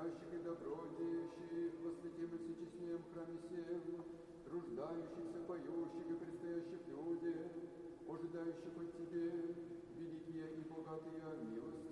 просящих и добродеющих во святем и всечестнем храме сем, труждающихся, поющих и предстоящих людях, ожидающих от Тебе великие и богатые милости